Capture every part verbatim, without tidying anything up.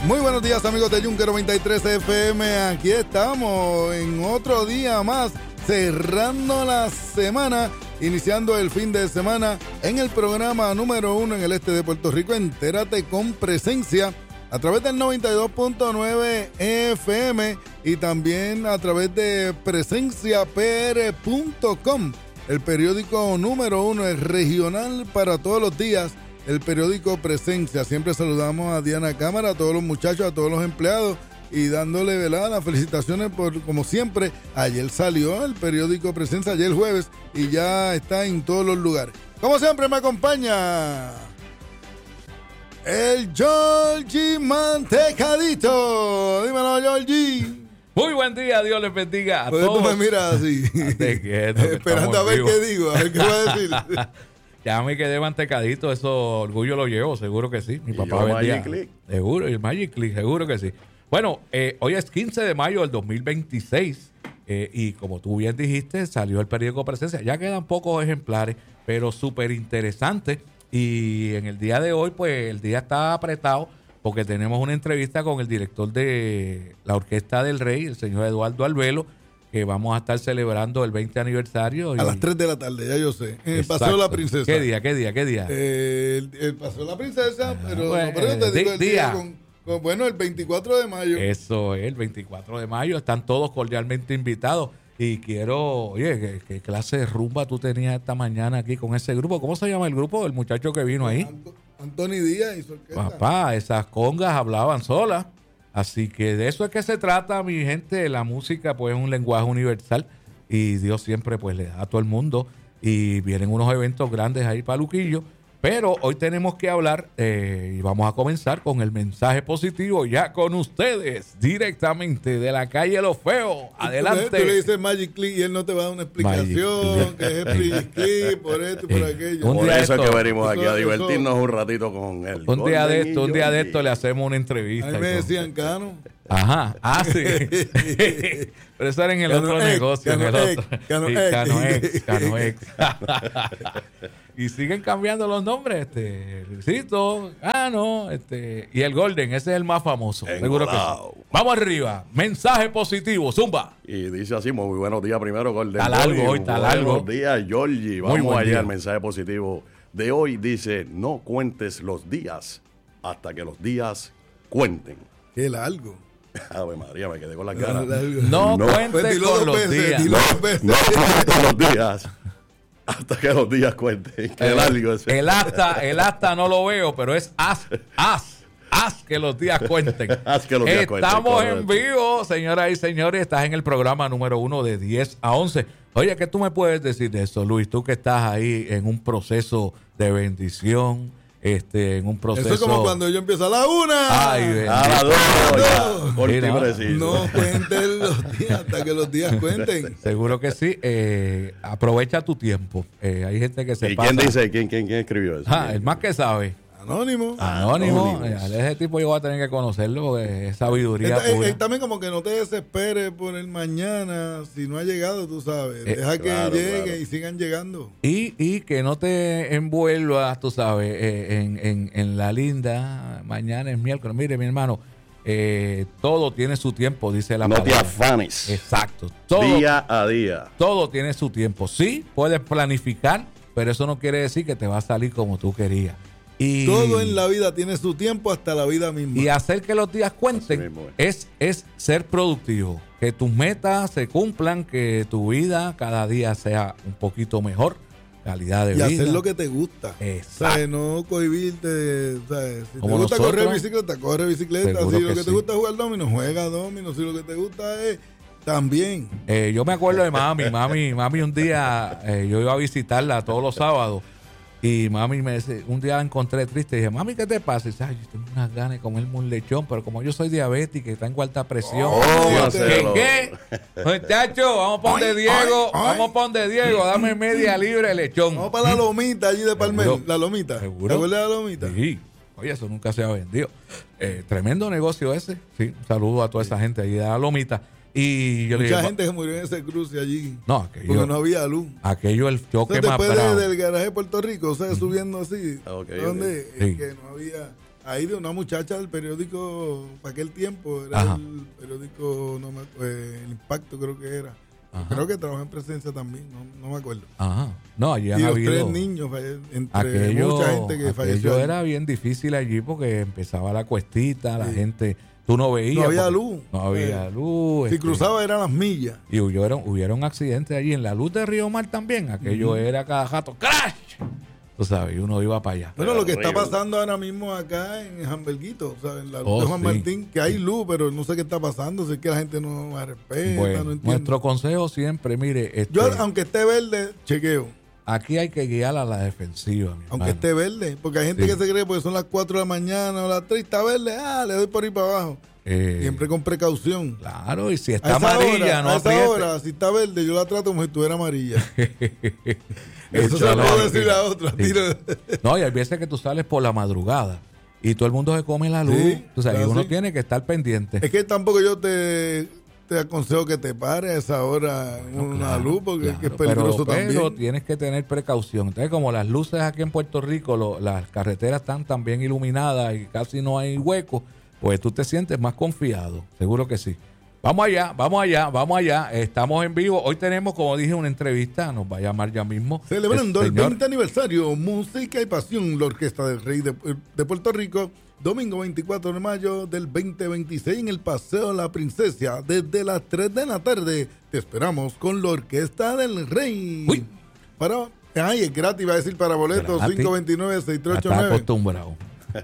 Muy buenos días, amigos de Yunque noventa y tres F M. Aquí estamos en otro día más, cerrando la semana, iniciando el fin de semana en el programa número uno en el este de Puerto Rico. Entérate con Presencia a través del noventa y dos punto nueve F M y también a través de presencia p r punto com, el periódico número uno, el regional para todos los días. El periódico Presencia. Siempre saludamos a Diana Cámara, a todos los muchachos, a todos los empleados y dándole, ¿verdad?, las felicitaciones por, como siempre. Ayer salió el periódico Presencia, ayer jueves, y ya está en todos los lugares. Como siempre me acompaña el Georgie Mantecadito. Dímelo, Georgie. Muy buen día, Dios les bendiga a pues todos. Tú me miras así, quieto, esperando a ver vivos. qué digo, a ver qué voy a decir. Ya me quedé mantecadito, eso orgullo lo llevo, seguro que sí. Mi y papá yo, vendía. Magic Click. Seguro, y el Magic Click, seguro que sí. Bueno, eh, hoy es quince de mayo del dos mil veintiséis eh, y como tú bien dijiste, salió el periódico Presencia. Ya quedan pocos ejemplares, pero súper interesante. Y en el día de hoy, pues el día está apretado porque tenemos una entrevista con el director de la Orquesta del Rey, el señor Eduardo Albelo, que vamos a estar celebrando el veinte aniversario. Y... A las tres de la tarde, ya yo sé. El Exacto. Paseo de la Princesa. ¿Qué día, qué día, qué día? Eh, el, el Paseo de la Princesa, Ah, pero, bueno, no, pero yo te digo el día. día con, con, bueno, el veinticuatro de mayo. Eso es, el veinticuatro de mayo. Están todos cordialmente invitados. Y quiero, oye, ¿qué, qué clase de rumba tú tenías esta mañana aquí con ese grupo? ¿Cómo se llama el grupo? El muchacho que vino ahí. Anto, Anthony Díaz y su orquesta. Papá, esas congas hablaban solas. Así que de eso es que se trata, mi gente. La música, pues, es un lenguaje universal. Y Dios siempre, pues, le da a todo el mundo. Y vienen unos eventos grandes ahí para Luquillo. Pero hoy tenemos que hablar eh, y vamos a comenzar con el mensaje positivo ya con ustedes, directamente de la calle Los Feos. Adelante. Tú, tú le dices Magic Click y él no te va a dar una explicación, que es Magic Click, por esto y por Eh, aquello. un Por día eso es esto- que venimos aquí a eso- divertirnos un ratito con él. Un día de esto, un día de esto le hacemos una entrevista. A mí y me todo. decían Cano. Ajá, ah, sí. Pero eso era en el Cano otro X, negocio. en el Cano otro. X, Cano Sí, X. Cano X, Cano X. Y siguen cambiando los nombres, este, Luisito, Cano, este, y el Golden, ese es el más famoso. Seguro que sí. Engolao. Vamos arriba, mensaje positivo, Zumba. Y dice así, muy buenos días primero, Golden. Está largo Boy. hoy, está largo. Buenos días, Georgie. Muy Vamos buen allá día. al mensaje positivo de hoy. Dice, no cuentes los días hasta que los días cuenten. Qué largo. Ave María, me quedé con la cara. No, No. cuente Pues dilo con dos los veces, días. dilo dos veces. No cuentes los días hasta que los días cuenten. Qué Eh, largo ese. El hasta, el hasta no lo veo, pero es haz, haz, haz que los días cuenten. Haz que los días cuenten, Estamos en correcto. vivo, señoras y señores. Estás en el programa número uno de diez a once. Oye, ¿qué tú me puedes decir de eso, Luis? Tú que estás ahí en un proceso de bendición, este, en un proceso. Eso es como cuando yo empiezo a la una. Ay, bendito. A las dos, ya, corto y Mira, preciso. No cuenten los días hasta que los días cuenten. Seguro que sí. Eh, aprovecha tu tiempo. Eh, hay gente que se ¿Y pasa. quién dice? ¿Quién, quién, quién escribió eso? Ah, el más que sabe. Anónimo. Anónimo. Anónimos. Eh, ese tipo yo voy a tener que conocerlo porque es sabiduría Esta- eh, pura. eh, también como que no te desesperes por el mañana si no ha llegado, tú sabes. Eh, Deja que claro, llegue claro. y sigan llegando. Y, y que no te envuelvas, tú sabes, eh, en, en, en la linda. Mañana es miércoles. Mire, mi hermano, eh, todo tiene su tiempo, dice la No te palabra. afanes. Exacto. Todo, Día a día. todo tiene su tiempo. Sí, puedes planificar, pero eso no quiere decir que te va a salir como tú querías. Y, Todo en la vida tiene su tiempo hasta la vida misma. y hacer que los días cuenten Así mismo es, es ser productivo. Que tus metas se cumplan, que tu vida cada día sea un poquito mejor. Calidad de Y vida. hacer lo que te gusta. Exacto. ¿Sabes? No cohibirte. ¿Sabes? Si Como te gusta nosotros, correr bicicleta, corre bicicleta. Si seguro lo que que te sí. gusta es jugar domino, juega domino. Si lo que te gusta es también. Eh, yo me acuerdo de mami, mami, mami un día, eh, yo iba a visitarla todos los sábados y mami me dice, un día la encontré triste y dije, mami, ¿qué te pasa? Y dice, ay, yo tengo unas ganas de comerme un lechón, pero como yo soy diabética y tengo alta presión. Oh, Digo, hacelo. ¿Qué? qué? Muchacho, vamos para donde Diego, vamos para donde Diego, dame media libre de lechón. Vamos para la lomita allí de Palmer. Seguro. La lomita. ¿Seguro? ¿Te acuerdas de la lomita? Sí. Oye, eso nunca se ha vendido. Eh, tremendo negocio ese. Sí, un saludo a toda esa gente allí de la lomita. Y yo le Mucha dije, gente se murió en ese cruce allí. no, aquello, Porque no había luz. aquello el choque Entonces, más después bravo. de- del garaje de Puerto Rico, o sea, subiendo así, Ok, donde ok. Sí. que no había ahí de una muchacha del periódico, para aquel tiempo, era Ajá. el periódico, no me, eh, El Impacto creo que era. Ajá. Creo que trabajó en Presencia también, no, no me acuerdo. Ajá. No, allí han Y los habido... tres niños, falle- entre Aquello, mucha gente que falleció. aquello ahí. era bien difícil allí porque empezaba la cuestita, la gente, tú no veías. No había porque luz. No había Eh, luz. Si este, cruzaba eran las millas. Y hubieron, hubieron accidentes allí en la luz de Río Mar también. Aquello era cada jato, ¡crash! Tú sabes, y uno iba para allá. Bueno, lo que está Horrible. pasando ahora mismo acá en Jamberguito, o sea, en la luz Oh, de Juan sí. Martín, que hay luz, pero no sé qué está pasando, sé que la gente no la respeta, Bueno, no entiendo. nuestro consejo siempre, mire, este, Yo, aunque esté verde, chequeo. aquí hay que guiar a la defensiva, mi Aunque hermano. esté verde, porque hay gente Sí. que se cree porque son las cuatro de la mañana o las tres, está verde, ah, le doy por ahí para abajo. Eh, Siempre con precaución. Claro, y si A está esa amarilla, hora, no a esa apriete. hora, si está verde, yo la trato como si estuviera amarilla. Eso se Échalo lo puedo ahí. decir a otra. Sí. Tiro. No, y hay veces que tú sales por la madrugada y todo el mundo se come la luz. Sí, Tú sabes, y claro, uno sí. tiene que estar pendiente. Es que tampoco yo te, te aconsejo que te pares a esa hora en una Claro, luz, porque es que es claro, peligroso pero, pero también. tienes que tener precaución. Entonces, como las luces aquí en Puerto Rico, lo- las carreteras están tan bien iluminadas y casi no hay huecos, pues tú te sientes más confiado. Seguro que sí. Vamos allá, vamos allá, vamos allá. Estamos en vivo. Hoy tenemos, como dije, una entrevista. Nos va a llamar ya mismo. Celebrando el señor- veinte aniversario, Música y Pasión, la Orquesta del Rey de, de Puerto Rico, domingo veinticuatro de mayo del veinte veintiséis en el Paseo La Princesa, desde las tres de la tarde. Te esperamos con la Orquesta del Rey. Uy. Para, ay, es gratis, va a decir para boletos, Gratis. cinco dos nueve, seis tres Ya ocho está nueve. acostumbrado.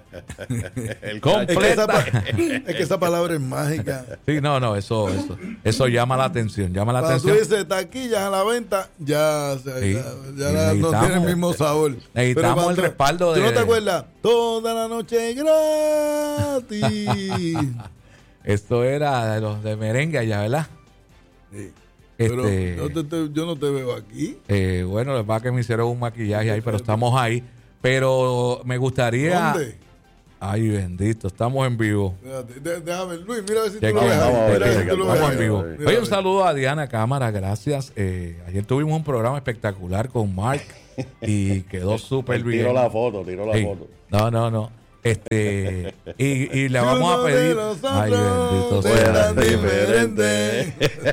El Con- Es que, esa, pa- completa. es que esa palabra es mágica. Sí, no, no, eso, eso, eso llama la atención, llama la Cuando tú atención. dices taquillas a la venta, ya, o sea, Sí. ya, ya Y la- no necesitamos- tiene el mismo sabor. necesitamos Pero cuando- el respaldo ¿tú de- no te acuerdas? Toda la noche gratis. Esto era de los de merengue allá, ¿verdad? Sí. Pero Este, yo, te- te- yo no te veo aquí. eh, bueno, lo que pasa es que me hicieron un maquillaje ahí, pero estamos ahí. Pero me gustaría. ¿Dónde? Ay, bendito, estamos en vivo. Espérate, de- déjame, Luis, mira a ver si Chequea, tú lo ves. vamos a ahí. ver, Mira a ver si chequea, tú lo vamos ves Estamos en ahí. vivo. Mira, Oye, a un ver. saludo a Diana Cámara, gracias. Eh, ayer tuvimos un programa espectacular con Mark y quedó súper bien. Tiro la foto, tiro la Sí. foto. No, no, no. Este, y, y le Si vamos uno a de pedir. nosotros Ay, bendito fuera sea. Dios. diferente.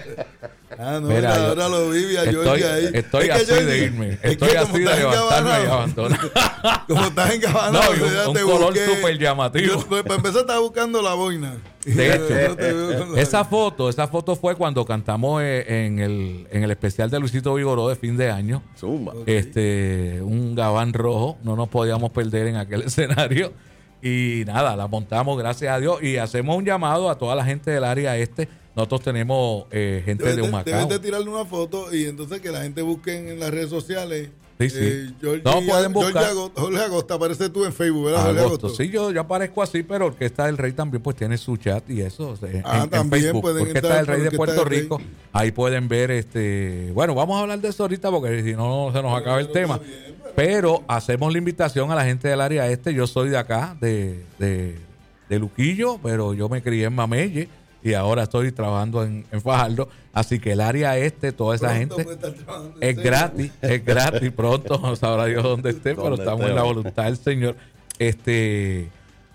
Ah, no, Mira, mira, yo ahora lo vi a Estoy, Georgie ahí. estoy Es que así Georgie- de irme. es que Estoy como así de estás levantarme y engabanado, abandonar. Como estás engabanado, No, y un- ya un te color busqué. súper llamativo. Yo, pues, para empezar, estaba buscando la boina. De hecho, No te veo con la- esa foto, esa foto fue cuando cantamos eh, en el, en el especial de Luisito Vigoró de fin de año. Zumba. Este, un gabán rojo, no nos podíamos perder en aquel escenario. Y nada, la montamos, gracias a Dios. Y hacemos un llamado a toda la gente del área este. Nosotros tenemos eh, gente Debes de de, Humacao. debes de tirarle una foto y entonces que la gente busque en, en las redes sociales. Sí, sí. Eh, Georgie- No, pueden Georgie buscar. Agosto, Jorge Agosto, aparece tú en Facebook, ¿verdad? Jorge Agosto. Agosto. Sí, yo, yo aparezco así, pero Orquesta del Rey también pues tiene su chat y eso. o sea, en, Ah, en también Facebook. pueden Orquesta entrar del por Rey de Orquesta Puerto del Rey. Rico. Ahí pueden ver este. Bueno, vamos a hablar de eso ahorita porque si no se nos acaba el tema. Pero hacemos la invitación a la gente del área este. Yo soy de acá, de, de, de Luquillo, pero yo me crié en Mamelle y ahora estoy trabajando en, en Fajardo. Así que el área este, toda esa Pronto gente. puede estar trabajando en Es serio. gratis, es gratis. Pronto sabrá Dios dónde esté, pero Donde estamos esté, en la hombre. voluntad del Señor. Este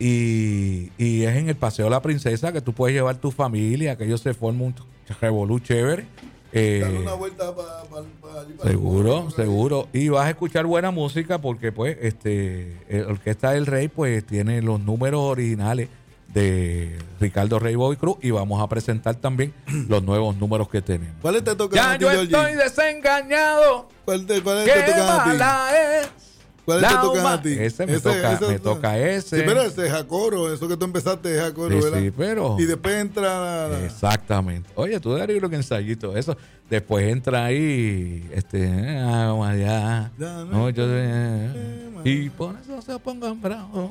y, y es en el Paseo La Princesa que tú puedes llevar tu familia, que ellos se formen un revolú chévere. Eh, Dale una vuelta pa- pa- pa- allí para seguro, el- seguro. Y vas a escuchar buena música porque pues este el Orquesta del Rey pues tiene los números originales de Ricardo Rey Bobby Cruz y vamos a presentar también los nuevos números que tenemos. ¿Cuál te toca Ya a ti, yo Georgie? estoy desengañado. ¿Cuál te, cuál ¡Qué te toca a ti? mala es! ¿Cuál te la toca huma- a ti? Ese me toca- me toca ese. Sí, pero ese es Jacoro, eso que tú empezaste es Jacoro, Sí, ¿verdad? sí, pero- Y después entra la... la- Exactamente. Oye, tú eres creo que ensayito. Eso. Después entra ahí, este, ah, allá. Ya no No, yo, hay eh, problema. y por eso se pongan bravos.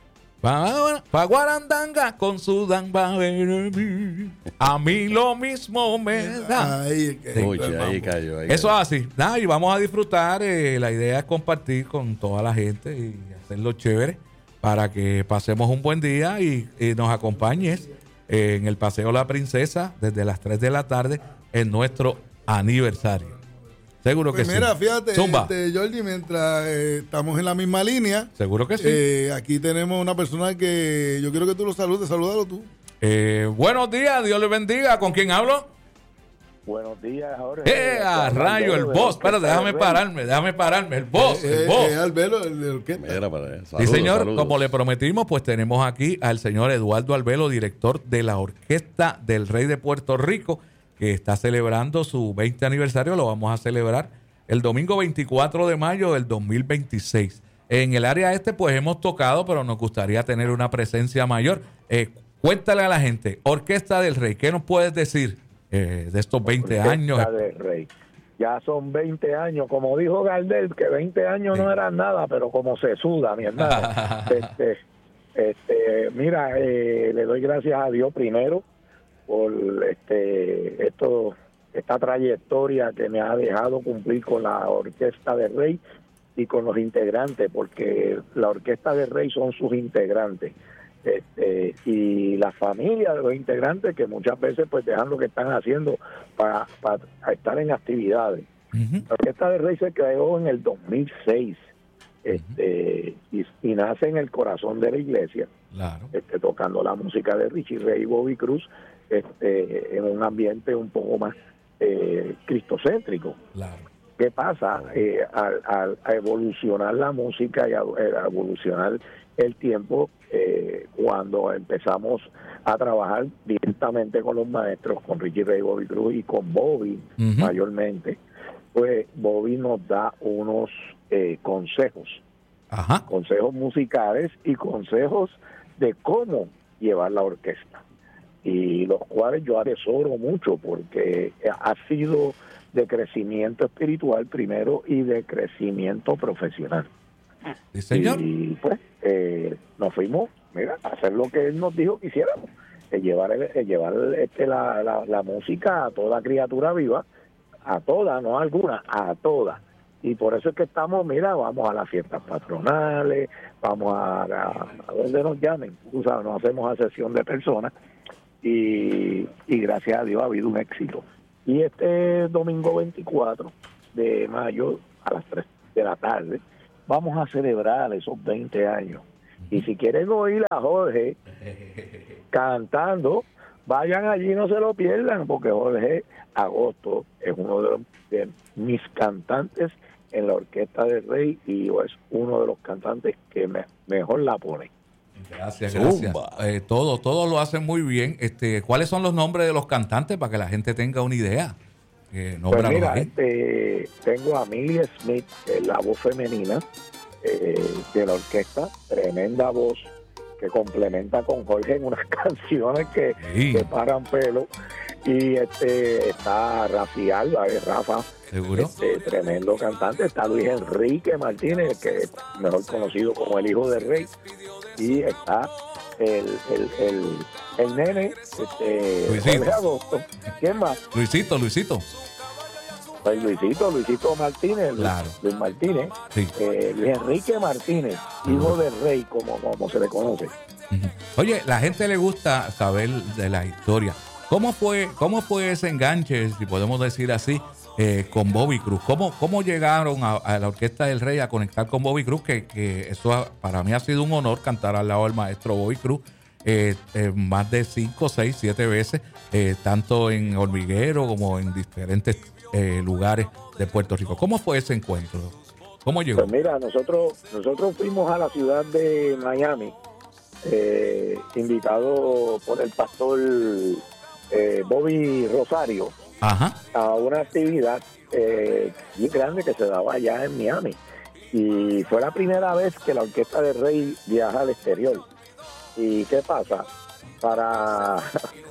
Pa, pa Guarandanga con su dan baby. A mí lo mismo me da. Ahí es que... Sí. Oye, ahí vamos. cayó. ahí Eso cayó. es así. Nada, y vamos a disfrutar. eh, la idea es compartir con toda la gente y hacerlo chévere para que pasemos un buen día y, y nos acompañes eh, en el Paseo La Princesa desde las tres de la tarde en nuestro aniversario. Seguro Pues que mira, sí. fíjate, Zumba. este, Jordi, mientras eh, estamos en la misma línea, Seguro que sí. eh, aquí tenemos una persona que yo quiero que tú lo saludes, salúdalo tú. Eh, buenos días, Dios les bendiga. ¿Con quién hablo? Buenos días, Jorge. ¡Eh, a rayo, el boss! Espera, déjame pararme, déjame pararme. El boss, Eh, el boss. eh, Albelo, el de orquesta. Mira para allá. Sí, Saludos, señor, saludos. como le prometimos, pues tenemos aquí al señor Eduardo Albelo, director de la Orquesta del Rey de Puerto Rico, que está celebrando su veinte aniversario. Lo vamos a celebrar el domingo veinticuatro de mayo del dos mil veintiséis. En el área este, pues hemos tocado, pero nos gustaría tener una presencia mayor. Eh, cuéntale a la gente, Orquesta del Rey, ¿qué nos puedes decir eh, de estos veinte años? Orquesta del Rey. Ya son veinte años, como dijo Gardel, que veinte años Sí. no eran nada, pero como se suda, mi hermano. este, este, mira, eh, le doy gracias a Dios primero por este esto esta trayectoria que me ha dejado cumplir con la Orquesta del Rey y con los integrantes, porque la Orquesta del Rey son sus integrantes. Este, y la familia de los integrantes que muchas veces pues dejan lo que están haciendo para, para estar en actividades. Uh-huh. La Orquesta del Rey se creó en el dos mil seis este, y, y nace en el corazón de la iglesia, Claro. este, tocando la música de Richie Ray y Bobby Cruz, este, en un ambiente un poco más eh, cristocéntrico. Claro. ¿Qué pasa? Eh, al, al- a evolucionar la música y a, a evolucionar el tiempo, eh, cuando empezamos a trabajar directamente con los maestros, con Richie Ray, Bobby Cruz y con Bobby Ujú. mayormente, pues Bobby nos da unos eh, consejos, Ajá. consejos musicales y consejos de cómo llevar la orquesta, y los cuales yo atesoro mucho porque ha sido de crecimiento espiritual primero y de crecimiento profesional. Sí, señor. Y pues eh, nos fuimos, mira, a hacer lo que él nos dijo que hiciéramos, eh, llevar, el- eh, llevar este, la, la, la música a toda criatura viva, a toda, no a alguna, a toda. Y por eso es que estamos, mira, vamos a las fiestas patronales, vamos a, a, a donde nos llamen, tú sabes, nos hacemos a sesión de personas y, y gracias a Dios ha habido un éxito. Y este domingo veinticuatro de mayo a las tres de la tarde vamos a celebrar esos veinte años. Y si quieren oír a Jorge cantando, vayan allí, no se lo pierdan, porque Jorge Agosto es uno de, los, de mis cantantes en la Orquesta del Rey y es uno de los cantantes que me, mejor la pone. Gracias, gracias. Zumba. Eh, todo, todo lo hacen muy bien. Este, ¿cuáles son los nombres de los cantantes para que la gente tenga una idea? Eh, Pues nómbralos mira, ahí. este, tengo a Amelia Smith, que es la voz femenina eh, de la orquesta, tremenda voz que complementa con Jorge en unas canciones que, Sí. que paran pelo. Y este está Rafi Alba, eh, Rafa, ¿Seguro? este, tremendo cantante. Está Luis Enrique Martínez, que es mejor conocido como el hijo del rey. Y está el, el, el, el nene, este, Luisito. Jorge Agosto. ¿Quién más? Luisito, Luisito. Pues Luisito, Luisito Martínez, Luis- Claro. Luis Martínez, Sí. eh, Luis Enrique Martínez, hijo del rey, como, como se le conoce. Ujú. Oye, la gente le gusta saber de la historia. ¿Cómo fue, cómo fue ese enganche, si podemos decir así, eh, con Bobby Cruz? ¿Cómo, cómo llegaron a, a la Orquesta del Rey a conectar con Bobby Cruz? Que, que eso ha- para mí ha sido un honor cantar al lado del maestro Bobby Cruz eh, eh, más de cinco, seis, siete veces, eh, tanto en Hormiguero como en diferentes eh, lugares de Puerto Rico. ¿Cómo fue ese encuentro? ¿Cómo llegó? Pues mira, nosotros nosotros fuimos a la ciudad de Miami, eh, invitado por el pastor eh, Bobby Rosario, Ajá. a una actividad eh, bien grande que se daba allá en Miami. Y fue la primera vez que la Orquesta del Rey viaja al exterior. ¿Y qué pasa? Para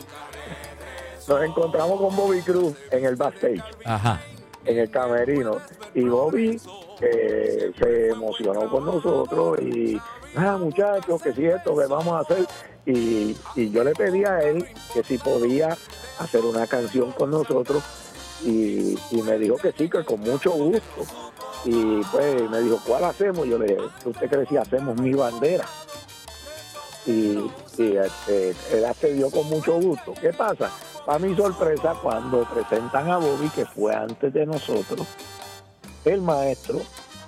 nos encontramos con Bobby Cruz en el backstage, Ajá. en el camerino, y Bobby eh, se emocionó con nosotros y, ah, muchachos, que si esto que vamos a hacer, y, y yo le pedí a él que si podía hacer una canción con nosotros, y, y me dijo que sí, que con mucho gusto. Y pues me dijo, ¿cuál hacemos? Yo le dije, ¿usted cree si hacemos Mi Bandera? Y, y este, él accedió con mucho gusto. ¿Qué pasa? Para mi sorpresa, cuando presentan a Bobby, que fue antes de nosotros, el maestro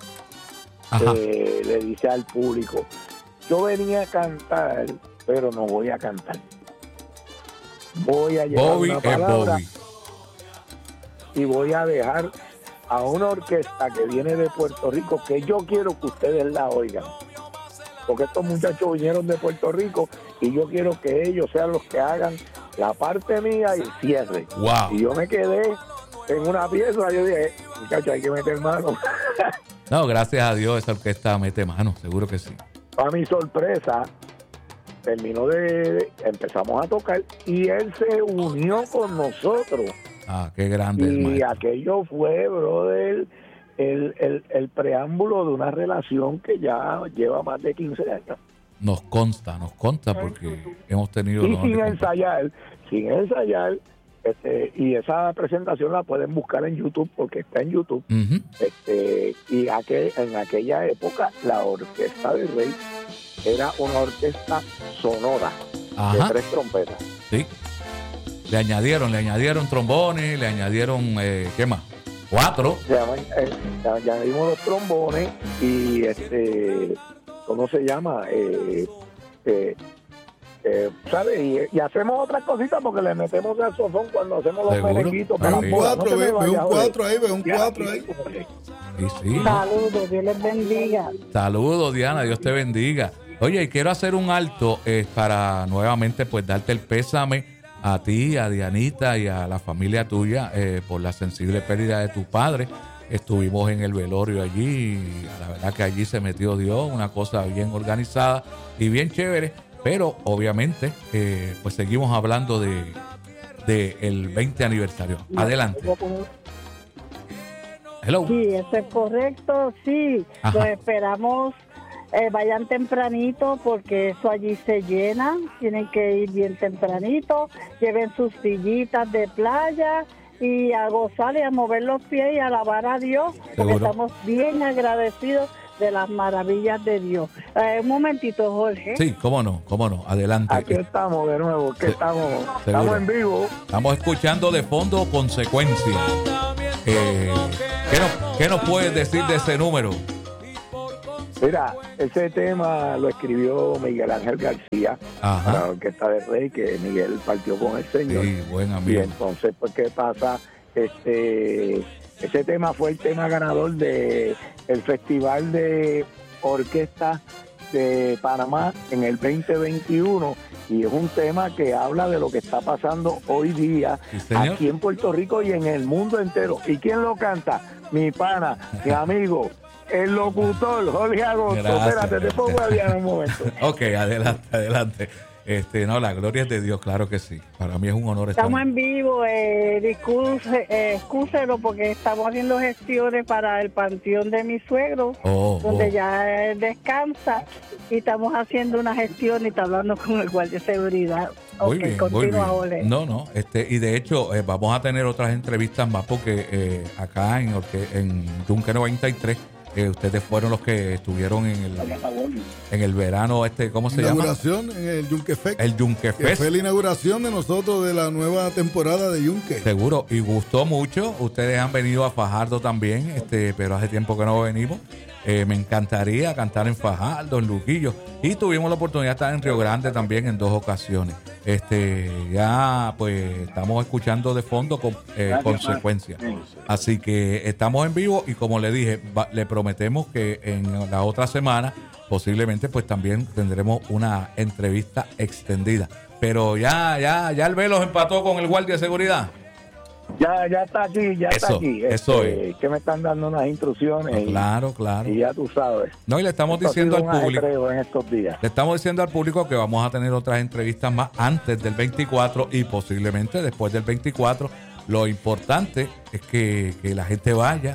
eh, le dice al público, yo venía a cantar, pero no voy a cantar. Voy a llevar Bobby una es palabra Bobby. y voy a dejar a una orquesta que viene de Puerto Rico, que yo quiero que ustedes la oigan. Porque estos muchachos vinieron de Puerto Rico y yo quiero que ellos sean los que hagan la parte mía y el cierre. Wow. Y yo me quedé en una pieza, yo dije, muchachos, hay que meter mano. No, gracias a Dios esa orquesta mete mano, seguro que sí. Para mi sorpresa, terminó de, empezamos a tocar y él se unió con nosotros. Ah, qué grande el Y maestro. aquello fue, brother, el, el, el preámbulo de una relación que ya lleva más de quince años. Nos consta, nos consta porque hemos tenido... Y el honor sin de compartir. ensayar, sin ensayar, este, y esa presentación la pueden buscar en YouTube porque está en YouTube. Ujú. Este, y aquel, en aquella época la orquesta del Rey era una orquesta sonora Ajá. de tres trompetas. Sí. Le añadieron, le añadieron trombones, le añadieron, eh, ¿qué más? Cuatro. Se llaman, eh, le añadimos los trombones y este, ¿cómo se llama? Eh, eh, eh, ¿sabes? Y, y hacemos otras cositas porque le metemos saxofón cuando hacemos los Seguro. merenguitos. Ah, para Ve sí. un las bodas. No cuatro, se me ve, ve vaya, un joder. cuatro ahí, ve un Ya, cuatro ahí. Sí, sí. Saludos, Dios les bendiga. Saludos, Diana, Dios te bendiga. Oye, y quiero hacer un alto eh, para nuevamente pues darte el pésame a ti, a Dianita y a la familia tuya eh, por la sensible pérdida de tu padre. Estuvimos en el velorio allí y la verdad que allí se metió Dios, una cosa bien organizada y bien chévere, pero obviamente eh, pues seguimos hablando de, de el veinte aniversario. Adelante. Hello. Sí, eso es correcto, sí. Ajá. Los esperamos, eh, vayan tempranito porque eso allí se llena. Tienen que ir bien tempranito, lleven sus sillitas de playa y a gozar y a mover los pies y a alabar a Dios, porque Seguro. estamos bien agradecidos de las maravillas de Dios. Eh, un momentito, Jorge. Sí, cómo no, cómo no. Adelante. Aquí estamos de nuevo, que Se- estamos, seguro. estamos en vivo. Estamos escuchando de fondo Consecuencia. Eh, ¿qué, nos, ¿Qué nos puedes decir de ese número? Mira, ese tema lo escribió Miguel Ángel García, Ajá. para la Orquesta del Rey, que Miguel partió con el Señor. Sí, buen Y amigo. entonces, pues, ¿qué pasa? Este, ese tema fue el tema ganador de el Festival de Orquesta de Panamá en el veinte veintiuno y es un tema que habla de lo que está pasando hoy día Sí, señor. aquí en Puerto Rico y en el mundo entero. ¿Y quién lo canta? Mi pana, mi amigo, el locutor Jorge Agosto. Gracias, Espérate, te gracias. pongo a Diana un momento. Ok, adelante, adelante. Este, no, la gloria es de Dios, claro que sí. Para mí es un honor estar. Estamos en vivo, eh, discúlse, eh, excúselo porque estamos haciendo gestiones para el panteón de mi suegro, Oh, donde oh. ya él descansa, y estamos haciendo una gestión y está hablando con el guardia de seguridad. Muy Ok, bien, muy continúa, bien. Ole. No, no, este, y de hecho eh, vamos a tener otras entrevistas más porque eh, acá en, Orque- en Yunque noventa y tres eh, ustedes fueron los que estuvieron en el, en el verano, este, ¿cómo se llama? Inauguración en el Yunque Fest. El Yunque Que Fest. fue la inauguración de nosotros de la nueva temporada de Yunque. Seguro, y gustó mucho. Ustedes han venido a Fajardo también, este, pero hace tiempo que no venimos. Eh, me encantaría cantar en Fajardo, en Luquillo. Y tuvimos la oportunidad de estar en Río Grande también en dos ocasiones. Este, ya pues estamos escuchando de fondo con eh, Consecuencia. Así que estamos en vivo y como le dije, va- le prometemos que en la otra semana posiblemente pues también tendremos una entrevista extendida. Pero ya, ya, ya el Velos empató con el guardia de seguridad. Ya, ya está aquí, ya está Eso, aquí. eso Este, que me están dando unas instrucciones. No, y- claro, claro. Y ya tú sabes. No, y le estamos Esto ha diciendo sido al un público, ajetreo en estos días. le estamos diciendo al público que vamos a tener otras entrevistas más antes del veinticuatro y posiblemente después del veinticuatro. Lo importante es que, que la gente vaya,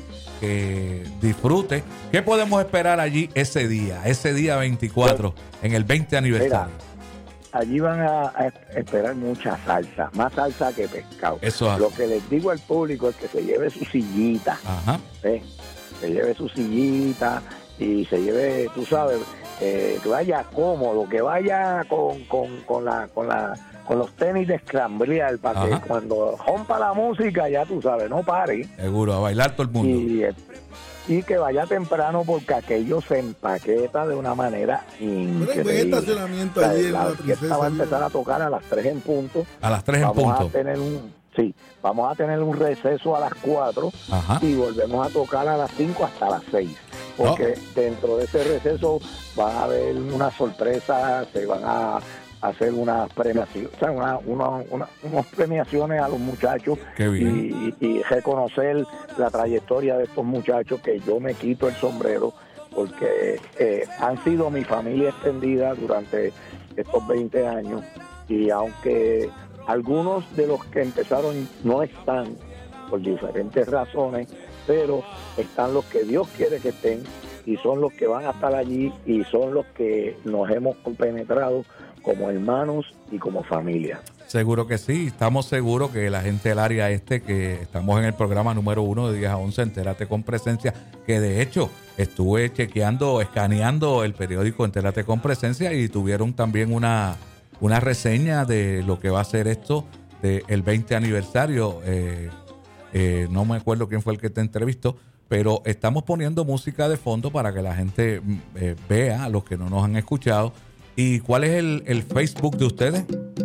que disfrute. ¿Qué podemos esperar allí ese día, ese día veinticuatro, en el veinte aniversario? Allí van a, a esperar mucha salsa, más salsa que pescado. Eso es. Lo que les digo al público es que se lleve su sillita, Ajá. ¿ves? Se lleve su sillita y se lleve, tú sabes, eh, que vaya cómodo, que vaya con, con, con la con la con los tenis de escramblear para Ajá. que cuando rompa la música, ya tú sabes, no pare. Seguro, a bailar todo el mundo. Y, y que vaya temprano porque aquello se empaqueta de una manera Pero hay increíble. buen estacionamiento O sea, allí en la la orquesta Princesa. va a empezar a tocar a las tres en punto. A las tres en Vamos punto. a tener un, sí, vamos a tener un receso a las cuatro Ajá. y volvemos a tocar a las cinco hasta las seis. Porque dentro de ese receso va a haber una sorpresa, se van a hacer unas premiaciones, o sea, una, una, una, unas premiaciones a los muchachos. Qué bien. y, y reconocer la trayectoria de estos muchachos, que yo me quito el sombrero porque eh, han sido mi familia extendida durante estos veinte años, y aunque algunos de los que empezaron no están por diferentes razones, pero están los que Dios quiere que estén y son los que van a estar allí y son los que nos hemos compenetrado como hermanos y como familia. Seguro que sí, estamos seguros que la gente del área este, que estamos en el programa número uno de diez a once, Entérate con Presencia, que de hecho estuve chequeando, escaneando el periódico Entérate con Presencia y tuvieron también una, una reseña de lo que va a ser esto del veinte aniversario. Eh, eh, no me acuerdo quién fue el que te entrevistó, pero estamos poniendo música de fondo para que la gente eh, vea, a los que no nos han escuchado. ¿Y cuál es el, el Facebook de ustedes?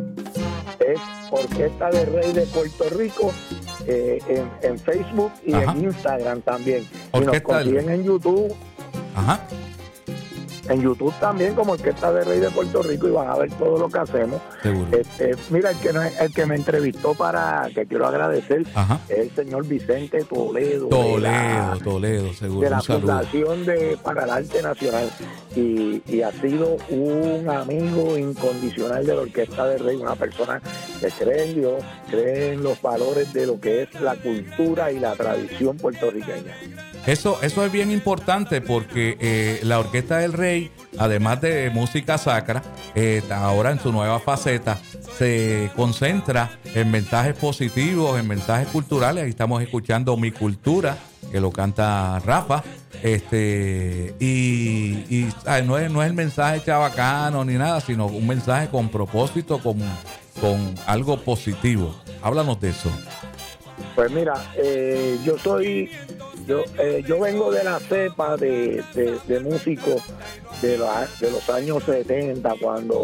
Es Orquesta de Rey de Puerto Rico, eh, en, en Facebook y Ajá. en Instagram también. Y nos Orquesta del consiguen en YouTube, Ajá. en YouTube también como Orquesta de Rey de Puerto Rico, y van a ver todo lo que hacemos. Seguro. Este, mira, el que, no- el que me entrevistó, para que quiero agradecer, Ajá. es el señor Vicente Toledo. de Toledo, la- Toledo, seguro. de la Un saludo. Fundación de, para el Arte Nacional, y, y ha sido un amigo incondicional de la Orquesta de Rey, una persona que cree en Dios, cree en los valores de lo que es la cultura y la tradición puertorriqueña. Eso, eso es bien importante porque eh, la Orquesta del Rey, además de música sacra, eh, ahora en su nueva faceta se concentra en mensajes positivos, en mensajes culturales. Ahí estamos escuchando Mi Cultura, que lo canta Rafa. Este, y, y ah, no, es, no es el mensaje chabacano ni nada, sino un mensaje con propósito, con, con algo positivo. Háblanos de eso. Pues mira, eh, yo soy, yo eh, yo vengo de la cepa de, de, de músicos de, la- de los años setenta, cuando